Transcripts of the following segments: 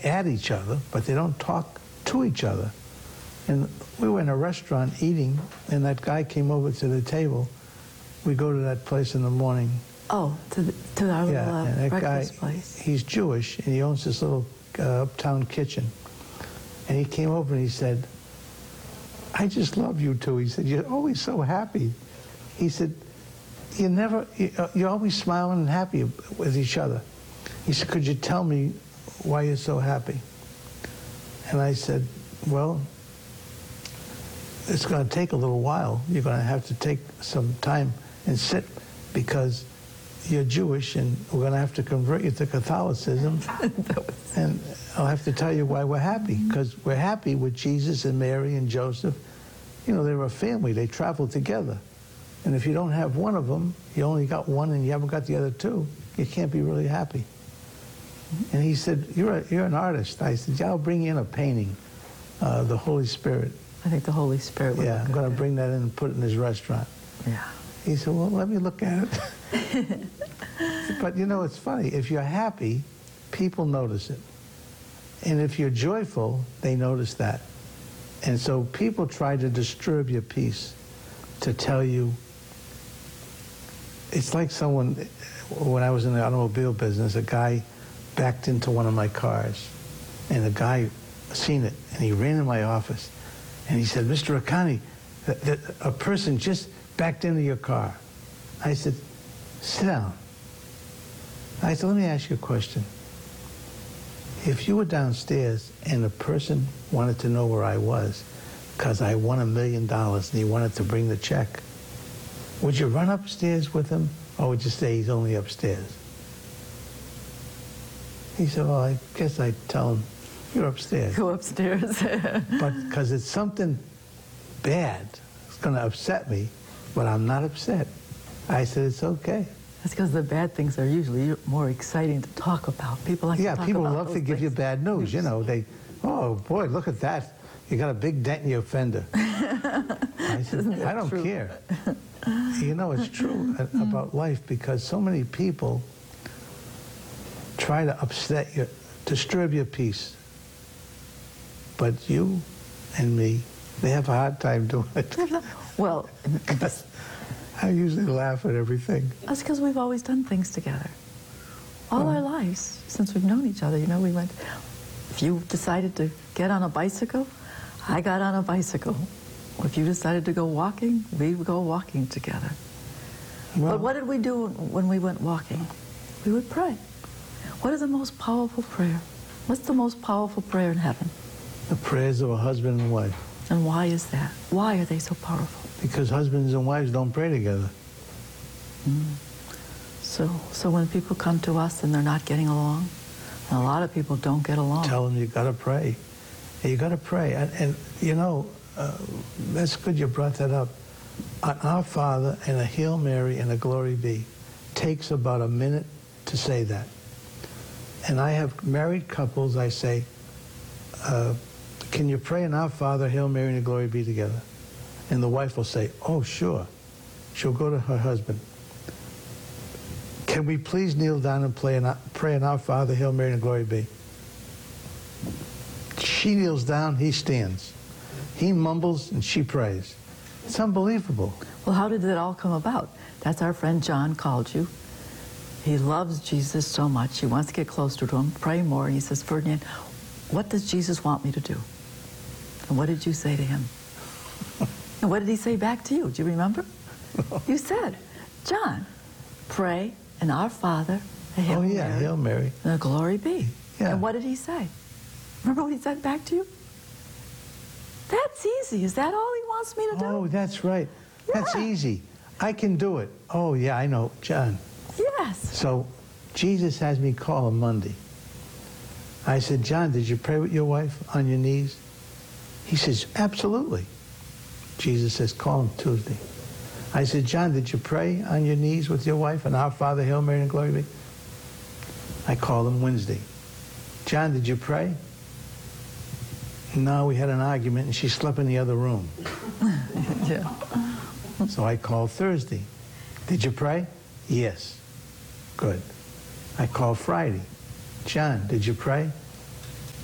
at each other, but they don't talk to each other. And we were in a restaurant eating, and that guy came over to the table. We go to that place in the morning. Oh, to our little breakfast place. He's Jewish, and he owns this little uptown kitchen. And he came over and he said, I just love you two. He said, you're always so happy. He said, you're always smiling and happy with each other. He said, could you tell me why you're so happy? And I said, well, it's going to take a little while. You're going to have to take some time and sit, because you're Jewish and we're going to have to convert you to Catholicism. And I'll have to tell you why we're happy, because we're happy with Jesus and Mary and Joseph. You know, they were a family. They traveled together. And if you don't have one of them, you only got one and you haven't got the other two, you can't be really happy. And he said, you're an artist. I said, yeah, I'll bring you in a painting, the Holy Spirit. I think the Holy Spirit would. Yeah, I'm going to bring that in and put it in his restaurant. Yeah. He said, well, let me look at it. But you know, it's funny. If you're happy, people notice it. And if you're joyful, they notice that. And so people try to disturb your peace, to tell you. It's like someone, when I was in the automobile business, a guy backed into one of my cars. And the guy seen it, and he ran in my office. And he said, Mr. Akani, a person just backed into your car. I said, sit down. I said, let me ask you a question. If you were downstairs and a person wanted to know where I was because I won $1 million and he wanted to bring the check, would you run upstairs with him, or would you say he's only upstairs? He said, well, I guess I'd tell him, you're upstairs. Go upstairs. But because it's something bad, it's going to upset me, but I'm not upset. I said, it's okay. That's because the bad things are usually more exciting to talk about. People like to talk people about love those to give you things. bad news. You know, oh boy, look at that. You got a big dent in your fender. I said, I don't care. You know, it's true about life, because so many people try to upset you, disturb your peace. But you and me, they have a hard time doing it. Well, I usually laugh at everything. that's because we've always done things together. All our lives, since we've known each other, you know, if you decided to get on a bicycle, I got on a bicycle. If you decided to go walking, we would go walking together. Well, But what did we do when we went walking? We would pray. What is the most powerful prayer? What's the most powerful prayer in heaven? the prayers of a husband and wife. And why is that? Why are they so powerful? Because husbands and wives don't pray together. So when people come to us and they're not getting along, and a lot of people don't get along. Tell them you got to pray. You got to pray. And you know, that's good you brought that up. An Our Father and a Hail Mary and a Glory Be takes about a minute to say that. And I have married couples, I say, can you pray an Our Father, Hail Mary, and a Glory Be together? And the wife will say, oh, sure. She'll go to her husband. Can we please kneel down and pray an Our Father, Hail Mary, and Glory Be? She kneels down, he stands. He mumbles, and she prays. It's unbelievable. Well, how did that all come about? That's our friend John called you. He loves Jesus so much. He wants to get closer to him, pray more. And he says, Ferdinand, what does Jesus want me to do? And what did you say to him? And what did he say back to you? Do you remember? You said, John, pray an Our Father, a Hail Mary, Hail Mary, and a Glory Be. Yeah. And what did he say? Remember what he said back to you? That's easy. Is that all he wants me to do? Oh, that's right. Yeah. That's easy. I can do it. Oh, yeah, I know. John. Yes. So Jesus has me call him Monday. I said, John, did you pray with your wife on your knees? He says, absolutely. Jesus says, call him Tuesday. I said, John, did you pray on your knees with your wife and Our Father, Hail Mary, and Glory Be? I called him Wednesday. John, did you pray? No, we had an argument and she slept in the other room. Yeah. So I called Thursday. Did you pray? Yes. Good. I called Friday. John, did you pray?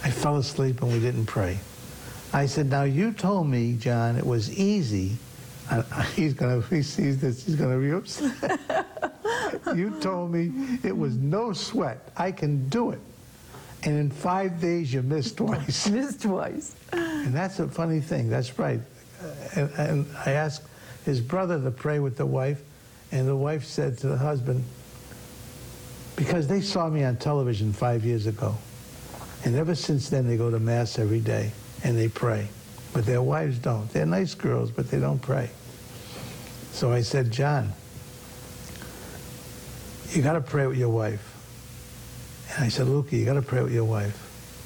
I fell asleep and we didn't pray. I said, now you told me, John, it was easy. If he sees this, he's going to be upset. You told me it was no sweat. I can do it. And in 5 days, you missed twice. Missed twice. And that's a funny thing. That's right. And I asked his brother to pray with the wife, and the wife said to the husband, because they saw me on television 5 years ago, and ever since then they go to Mass every day, and they pray. But their wives don't. They're nice girls, but they don't pray. So I said, John, you got to pray with your wife. And I said, Luca, you got to pray with your wife.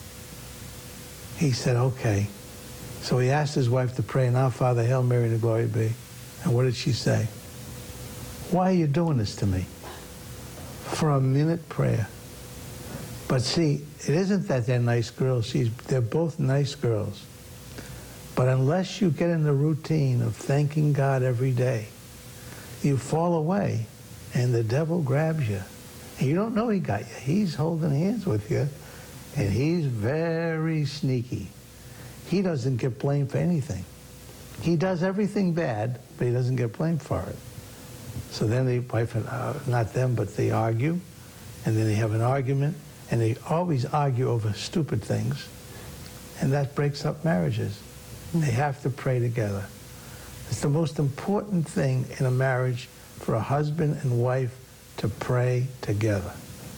He said, okay. So he asked his wife to pray, Now, Father, Hail Mary, and the glory be. And what did she say? Why are you doing this to me? For a minute prayer. But see, it isn't that they're nice girls. They're both nice girls. But unless you get in the routine of thanking God every day, you fall away and the devil grabs you. And you don't know he got you. He's holding hands with you, and he's very sneaky. He doesn't get blamed for anything. He does everything bad, but he doesn't get blamed for it. So then the wife, not them, but they argue, and then they have an argument, and they always argue over stupid things, and that breaks up marriages. They have to pray together. It's the most important thing in a marriage for a husband and wife to pray together,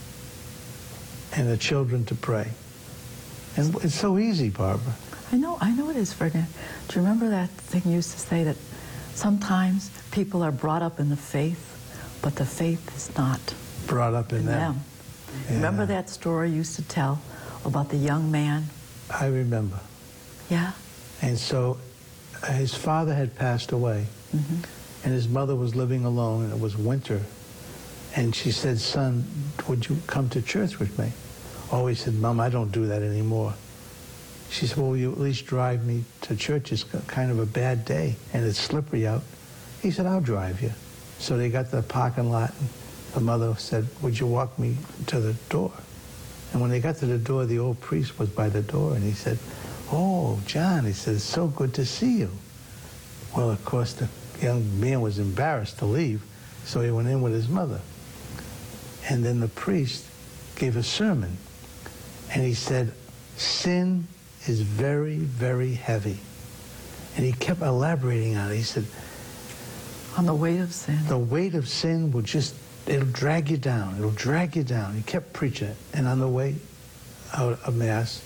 and the children to pray. And it's so easy, Barbara. I know it is, Ferdinand. Do you remember that thing you used to say that sometimes people are brought up in the faith, but the faith is not Brought up in them. Yeah. Remember that story you used to tell about the young man? I remember. Yeah? And so his father had passed away, and his mother was living alone, and it was winter. And she said, son, would you come to church with me? Oh, he said, Mom, I don't do that anymore. She said, well, will you at least drive me to church? It's kind of a bad day, and it's slippery out. He said, I'll drive you. So they got to the parking lot, and the mother said, would you walk me to the door? And when they got to the door, the old priest was by the door, and he said, oh, John, he said, it's so good to see you. Well, of course, the young man was embarrassed to leave, so he went in with his mother. And then the priest gave a sermon, and he said, sin is very, very heavy. And he kept elaborating on it. He said, on the weight of sin. The weight of sin will just, it'll drag you down. It'll drag you down. He kept preaching it. And on the way out of Mass,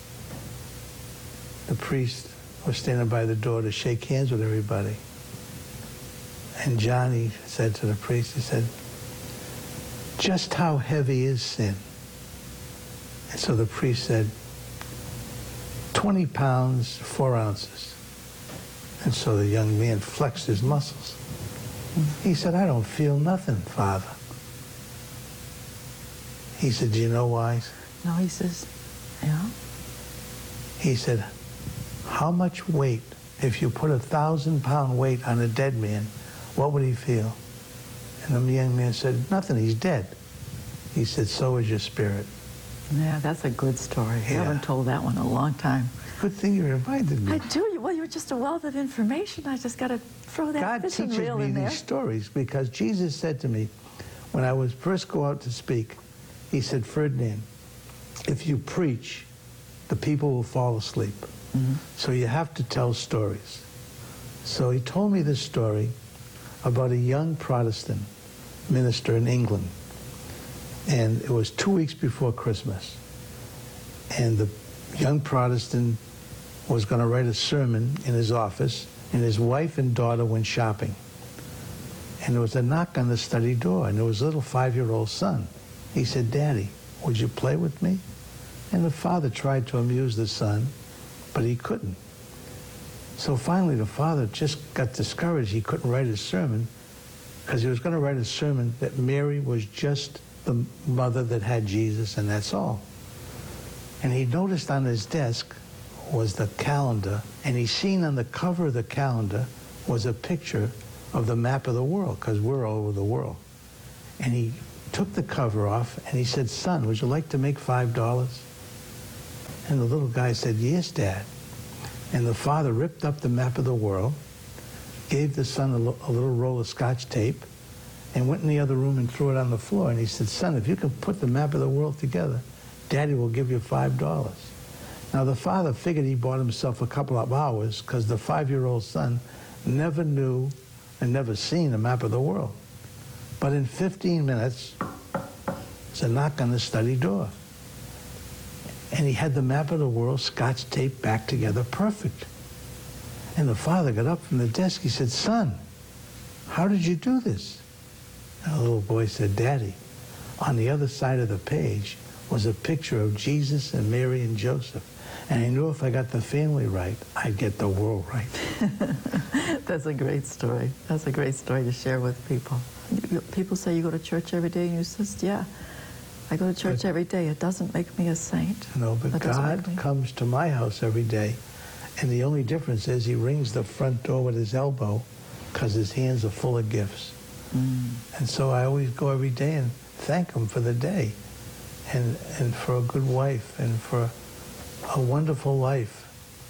the priest was standing by the door to shake hands with everybody. And Johnny said to the priest, he said, just how heavy is sin? And so the priest said, 20 pounds, 4 ounces. And so the young man flexed his muscles. He said, I don't feel nothing, Father. He said, do you know why? No, he says, yeah. He said, how much weight, if you put 1,000-pound weight on a dead man, what would he feel? And the young man said, nothing, he's dead. He said, so is your spirit. Yeah, that's a good story. Yeah. I haven't told that one in a long time. Good thing you reminded me. I do. Well, you're just a wealth of information. I just got to throw that God fishing teaches reel me in there. these stories because Jesus said to me, when I was first go out to speak, he said, Ferdinand, if you preach, the people will fall asleep. So you have to tell stories. So he told me this story about a young Protestant minister in England. And it was 2 weeks before Christmas. And the young Protestant was going to write a sermon in his office, and his wife and daughter went shopping. And there was a knock on the study door, and there was a little 5-year-old son. He said, Daddy, would you play with me? And the father tried to amuse the son, but he couldn't. So finally the father just got discouraged. He couldn't write his sermon because he was going to write a sermon that Mary was just the mother that had Jesus, and that's all. And he noticed on his desk was the calendar, and he seen on the cover of the calendar was a picture of the map of the world, because we're all over the world. And he took the cover off, and he said, son, would you like to make $5? And the little guy said, yes, Dad. And the father ripped up the map of the world, gave the son a little roll of Scotch tape, and went in the other room and threw it on the floor. And he said, son, if you can put the map of the world together, Daddy will give you $5. Now, the father figured he bought himself a couple of hours because the 5-year-old son never knew and never seen a map of the world. But in 15 minutes, there's a knock on the study door. And he had the map of the world, Scotch tape, back together, perfect. And the father got up from the desk. He said, son, how did you do this? And the little boy said, Daddy, on the other side of the page was a picture of Jesus and Mary and Joseph. And I knew if I got the family right, I'd get the world right. That's a great story. That's a great story to share with people. People say you go to church every day, and you says, yeah, I go to church every day. It doesn't make me a saint. No, but God comes to my house every day, and the only difference is he rings the front door with his elbow because his hands are full of gifts. And so I always go every day and thank him for the day and for a good wife and for a wonderful life.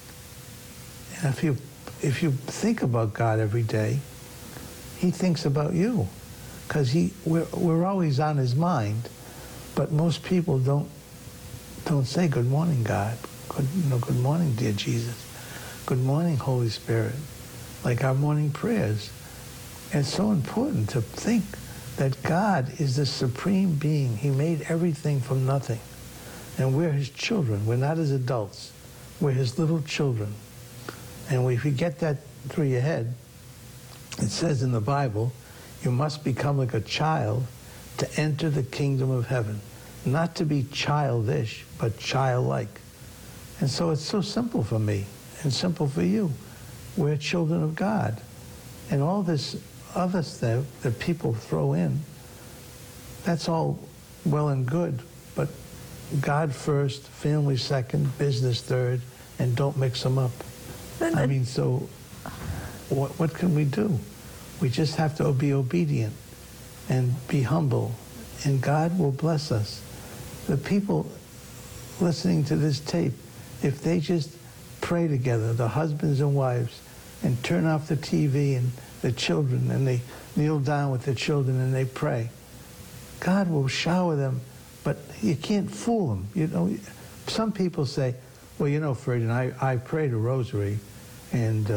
And if you think about God every day, he thinks about you because we're always on his mind. But most people don't say, good morning, God. Good morning, dear Jesus. Good morning, Holy Spirit. Like our morning prayers. And it's so important to think that God is the supreme being. He made everything from nothing. And we're his children. We're not his adults. We're his little children. And if you get that through your head, it says in the Bible, you must become like a child to enter the kingdom of heaven. Not to be childish, but childlike. And so it's so simple for me and simple for you. We're children of God. And all this other stuff that people throw in, that's all well and good, but God first, family second, business third, and don't mix them up. I mean, so what can we do? We just have to be obedient and be humble, and God will bless us. The people listening to this tape, if they just pray together, the husbands and wives, and turn off the TV and the children, and they kneel down with the children and they pray, God will shower them, but you can't fool them. You know, some people say, well, you know, Ferdinand, I prayed a rosary, and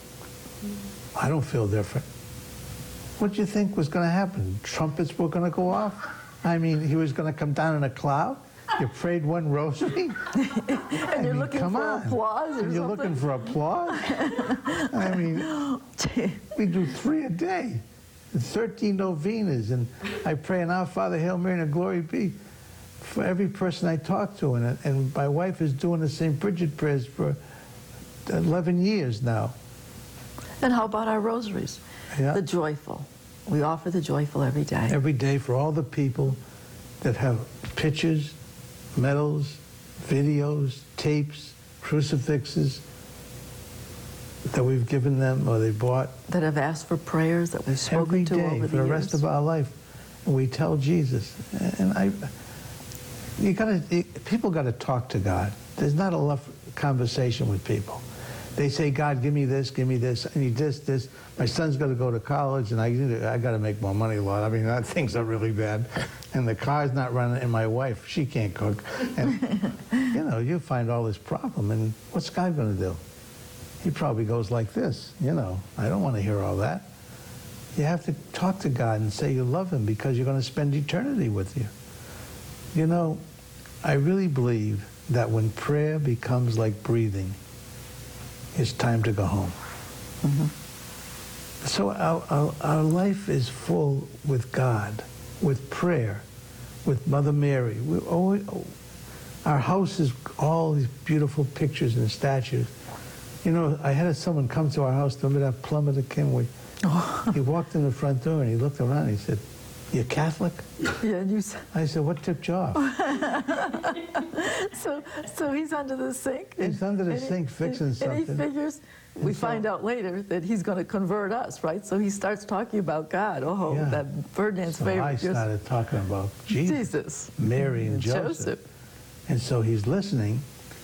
I don't feel different. What do you think was going to happen? Trumpets were going to go off? I mean, he was going to come down in a cloud? You prayed one rosary? And you're looking for applause or something? You're looking for applause? I mean, we do 3 a day, 13 novenas, and I pray an Our Father, Hail Mary, and a Glory Be for every person I talk to. And my wife is doing the St. Bridget prayers for 11 years now. And how about our rosaries? Yeah. The joyful. We offer the joyful every day. Every day for all the people that have pictures, medals, videos, tapes, crucifixes that we've given them or they bought. That have asked for prayers that we've spoken every to day over the years. for the rest of our life. And we tell Jesus. And people got to talk to God. There's not enough conversation with people. They say, God, give me this, I need this. My son's got to go to college, and I got to make more money, Lord. I mean, things are really bad. And the car's not running, and my wife, she can't cook. And, you know, you find all this problem, and what's God going to do? He probably goes like this, you know, I don't want to hear all that. You have to talk to God and say you love him because you're going to spend eternity with you. You know, I really believe that when prayer becomes like breathing, it's time to go home. Mm-hmm. So our life is full with God, with prayer, with Mother Mary. Our house is all these beautiful pictures and statues. You know, I had someone come to our house, remember that plumber that came with? Oh. He walked in the front door and he looked around and he said, "You're Catholic?" Yeah, and you I said, "What tipped you off?" So he's under the sink. He's under the sink fixing something. And he figures, we find out later that he's going to convert us, right? So he starts talking about God. Oh, yeah. That Ferdinand's favorite. I started talking about Jesus, Mary and Joseph. And so he's listening.